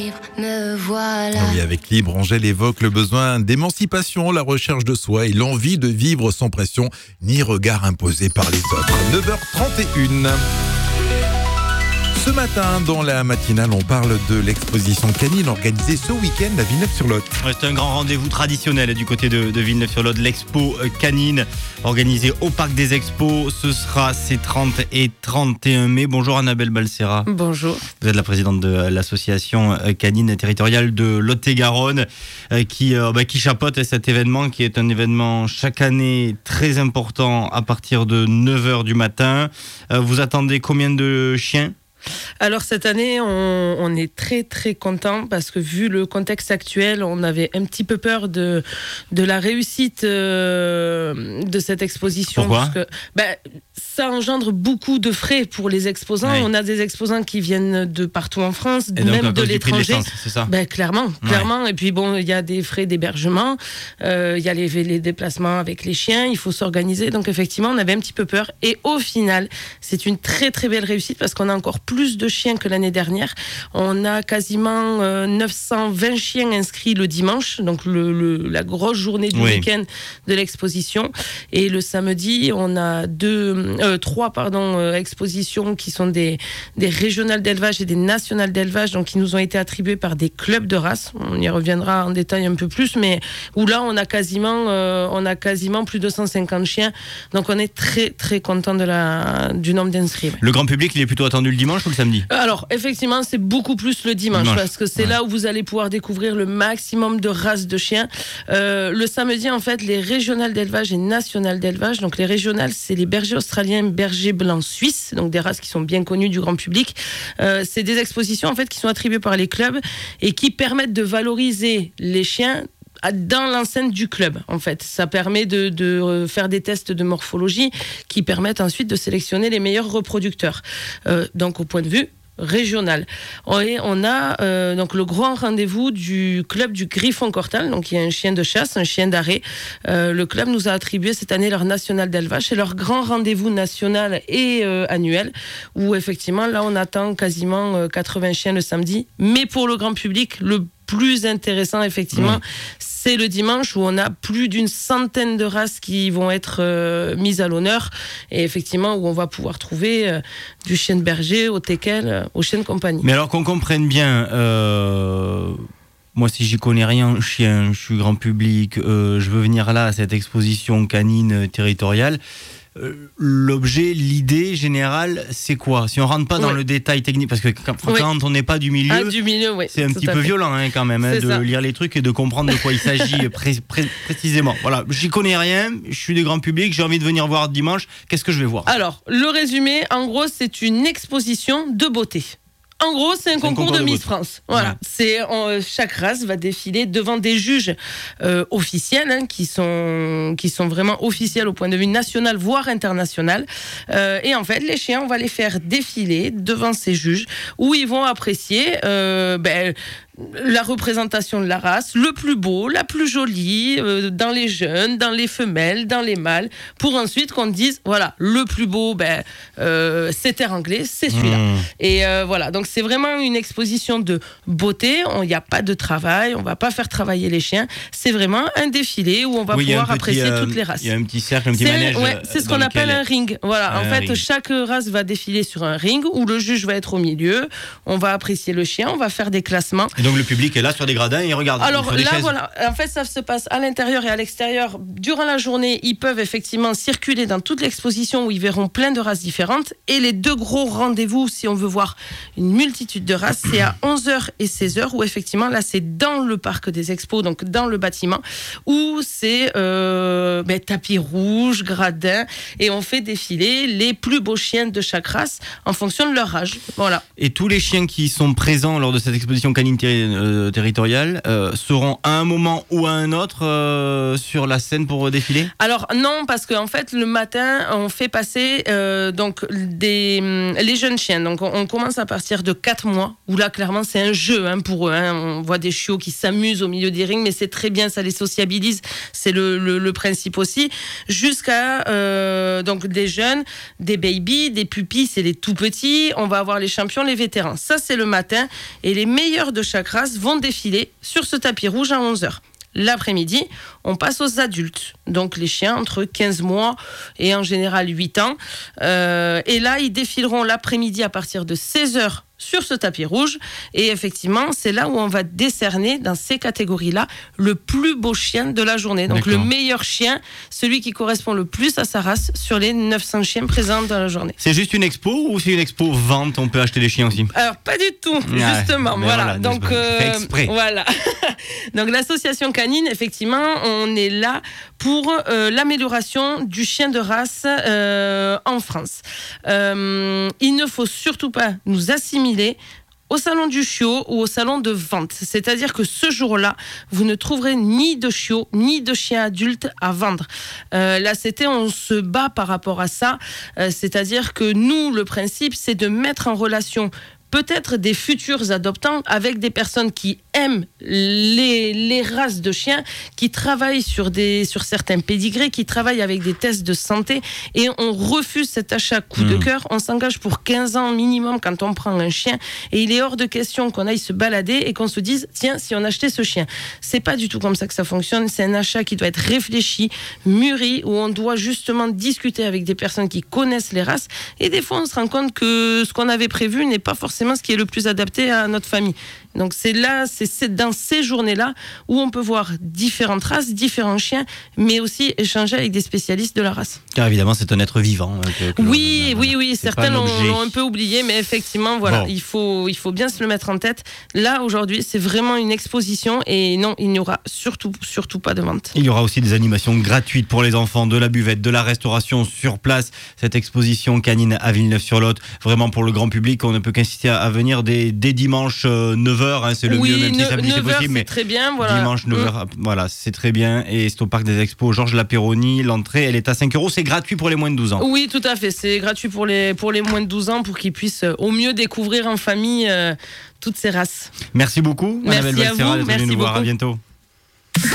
Me voilà. Oui, avec Libre, Angèle évoque le besoin d'émancipation, la recherche de soi et l'envie de vivre sans pression ni regard imposé par les autres. 9h31. Ce matin, dans la matinale, on parle de l'exposition canine organisée ce week-end à Villeneuve-sur-Lot. Ouais, c'est un grand rendez-vous traditionnel du côté de Villeneuve-sur-Lot. L'expo canine organisée au Parc des Expos. Ce sera ces 30 et 31 mai. Bonjour Annabelle Balsera. Bonjour. Vous êtes la présidente de l'association canine territoriale de Lot-et-Garonne qui chapeaute cet événement qui est un événement chaque année très important à partir de 9h du matin. Vous attendez combien de chiens ? Alors cette année, on est très très content parce que vu le contexte actuel, on avait un petit peu peur de la réussite de cette exposition. Pourquoi ? Parce que ça engendre beaucoup de frais pour les exposants. Oui. On a des exposants qui viennent de partout en France, et donc, même de l'étranger. C'est ça ? Clairement. Ouais. Et puis bon, il y a des frais d'hébergement, il y a les déplacements avec les chiens, il faut s'organiser. Donc effectivement, on avait un petit peu peur. Et au final, c'est une très très belle réussite parce qu'on a encore plus de chiens que l'année dernière. On a quasiment 920 chiens inscrits le dimanche, donc la grosse journée du week-end de l'exposition. Et le samedi, on a trois expositions qui sont des régionales d'élevage et des nationales d'élevage, donc qui nous ont été attribuées par des clubs de race. On y reviendra en détail un peu plus, mais où là, on a quasiment plus de 150 chiens. Donc on est très très content du nombre d'inscrits. Le grand public, il est plutôt attendu le dimanche ou le samedi ? Alors, effectivement, c'est beaucoup plus le dimanche. Parce que c'est là où vous allez pouvoir découvrir le maximum de races de chiens. Le samedi, en fait, les régionales d'élevage et nationales d'élevage. Donc, les régionales, c'est les bergers australiens, bergers blancs suisses, donc des races qui sont bien connues du grand public. C'est des expositions, en fait, qui sont attribuées par les clubs et qui permettent de valoriser les chiens dans l'enceinte du club, en fait. Ça permet de faire des tests de morphologie qui permettent ensuite de sélectionner les meilleurs reproducteurs. Donc, au point de vue régional. Et on a donc le grand rendez-vous du club du Griffon Cortal, donc il y a un chien de chasse, un chien d'arrêt. Le club nous a attribué cette année leur national d'élevage. C'est leur grand rendez-vous national et annuel, où effectivement là on attend quasiment 80 chiens le samedi. Mais pour le grand public, le plus intéressant effectivement, c'est le dimanche où on a plus d'une centaine de races qui vont être mises à l'honneur et effectivement où on va pouvoir trouver du chien de berger au teckel, au chien de compagnie. Mais alors qu'on comprenne bien, moi si j'y connais rien en chien, je suis grand public, je veux venir là à cette exposition canine territoriale. L'objet, l'idée générale, c'est quoi ? Si on rentre pas dans le détail technique, parce que quand on n'est pas du milieu, c'est un petit peu violent quand même de lire les trucs et de comprendre de quoi il s'agit précisément. Voilà, j'y connais rien, je suis du grand public, j'ai envie de venir voir dimanche, qu'est-ce que je vais voir ? Alors, le résumé, en gros, c'est une exposition de beauté. En gros, c'est un concours de Miss France. Voilà. Chaque race va défiler devant des juges officiels, qui sont vraiment officiels au point de vue national, voire international. Et en fait, les chiens, on va les faire défiler devant ces juges où ils vont apprécier la représentation de la race, le plus beau, la plus jolie, dans les jeunes, dans les femelles, dans les mâles, pour ensuite qu'on dise, voilà, le plus beau, c'est terre anglais, c'est celui-là. Et voilà, donc c'est vraiment une exposition de beauté, il n'y a pas de travail, on ne va pas faire travailler les chiens, c'est vraiment un défilé où on va pouvoir apprécier toutes les races. Il y a un petit cercle, un petit manège. C'est ce qu'on appelle un ring. Voilà, en fait, chaque race va défiler sur un ring où le juge va être au milieu, on va apprécier le chien, on va faire des classements. Et donc le public est là sur des gradins et il regarde. Alors là, voilà, en fait, ça se passe à l'intérieur et à l'extérieur. Durant la journée, ils peuvent effectivement circuler dans toute l'exposition où ils verront plein de races différentes. Et les deux gros rendez-vous, si on veut voir une multitude de races, c'est à 11h et 16h, où effectivement, là, c'est dans le parc des expos, donc dans le bâtiment, où c'est tapis rouge, gradin, et on fait défiler les plus beaux chiens de chaque race en fonction de leur âge. Voilà. Et tous les chiens qui sont présents lors de cette exposition canine territoriale seront à un moment ou à un autre sur la scène pour défiler ? Alors non, parce qu'en fait le matin on fait passer les jeunes chiens. Donc on commence à partir de 4 mois où là clairement c'est un jeu pour eux. On voit des chiots qui s'amusent au milieu des rings, mais c'est très bien, ça les sociabilise. C'est le principe aussi. Jusqu'à donc des jeunes, des babies, des pupilles, c'est les tout petits. On va avoir les champions, les vétérans. Ça c'est le matin et les meilleurs de chaque chaque race vont défiler sur ce tapis rouge à 11h. L'après-midi, on passe aux adultes, donc les chiens entre 15 mois et en général 8 ans. Et là, ils défileront l'après-midi à partir de 16h sur ce tapis rouge. Et effectivement, c'est là où on va décerner, dans ces catégories-là, le plus beau chien de la journée. Donc le meilleur chien, celui qui correspond le plus à sa race sur les 900 chiens présents dans la journée. C'est juste une expo ou c'est une expo vente? On peut acheter des chiens aussi? Alors, pas du tout, justement. Voilà. Donc, voilà. Donc, l'association canine, effectivement, on est là pour l'amélioration du chien de race en France. Il ne faut surtout pas nous assimiler au salon du chiot ou au salon de vente. C'est-à-dire que ce jour-là, vous ne trouverez ni de chiots, ni de chiens adultes à vendre. L'ACT, on se bat par rapport à ça. C'est-à-dire que nous, le principe, c'est de mettre en relation peut-être des futurs adoptants avec des personnes qui aiment les races de chiens, qui travaillent sur certains pédigrés, qui travaillent avec des tests de santé, et on refuse cet achat coup de cœur. On s'engage pour 15 ans minimum quand on prend un chien, et il est hors de question qu'on aille se balader et qu'on se dise tiens, si on achetait ce chien. C'est pas du tout comme ça que ça fonctionne. C'est un achat qui doit être réfléchi, mûri, où on doit justement discuter avec des personnes qui connaissent les races, et des fois on se rend compte que ce qu'on avait prévu n'est pas forcément ce qui est le plus adapté à notre famille. Donc c'est là, c'est dans ces journées-là où on peut voir différentes races, différents chiens, mais aussi échanger avec des spécialistes de la race. Car évidemment, c'est un être vivant. Oui, certains l'ont un peu oublié, mais effectivement, voilà, il faut bien se le mettre en tête. Là, aujourd'hui, c'est vraiment une exposition et non, il n'y aura surtout pas de vente. Il y aura aussi des animations gratuites pour les enfants, de la buvette, de la restauration sur place. Cette exposition canine à Villeneuve-sur-Lot, vraiment pour le grand public, on ne peut qu'inciter à venir dès dimanche 9h, c'est le mieux, même si samedi c'est possible, mais très bien, voilà. Dimanche 9h, voilà, c'est très bien, et c'est au parc des Expos Georges Lapéronie. L'entrée, elle est à 5 €, c'est gratuit pour les moins de 12 ans. Oui, tout à fait, c'est gratuit pour les moins de 12 ans, pour qu'ils puissent au mieux découvrir en famille toutes ces races. Merci beaucoup, Annabelle Balsera, d'être venue nous voir, à bientôt.